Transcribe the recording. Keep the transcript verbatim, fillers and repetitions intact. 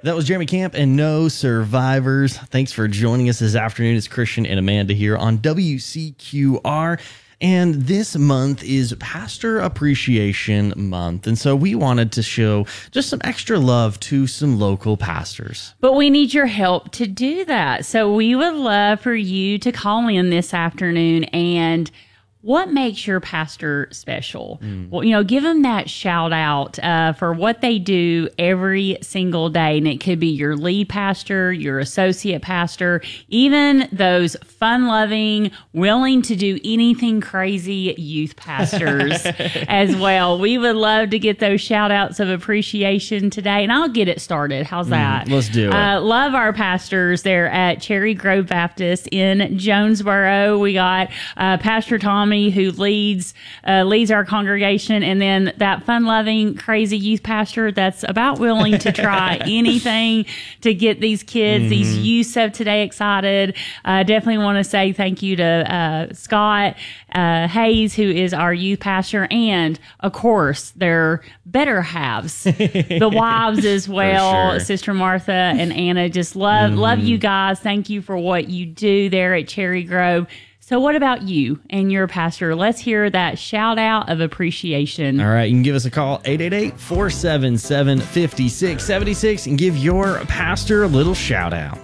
That was Jeremy Camp and No Survivors. Thanks for joining us this afternoon. It's Christian and Amanda here on W C Q R. And this month is Pastor Appreciation Month. And so we wanted to show just some extra love to some local pastors. But we need your help to do that. So we would love for you to call in this afternoon and what makes your pastor special? Mm. Well, you know, give them that shout out uh, for what they do every single day. And it could be your lead pastor, your associate pastor, even those fun-loving, willing to do anything crazy youth pastors as well. We would love to get those shout outs of appreciation today. And I'll get it started. How's that? Mm, let's do it. Uh, love our pastors there at Cherry Grove Baptist in Jonesboro. We got uh, Pastor Tommy, who leads uh, leads our congregation, and then that fun-loving, crazy youth pastor that's about willing to try anything to get these kids, mm-hmm. these youths of today excited. Uh, definitely want to say thank you to uh, Scott uh, Hayes, who is our youth pastor, and of course their better halves, the wives as well, sure. Sister Martha and Anna. Just love mm-hmm. love you guys. Thank you for what you do there at Cherry Grove. So what about you and your pastor? Let's hear that shout out of appreciation. All right, you can give us a call, eight eight eight, four seven seven, five six seven six, and give your pastor a little shout out.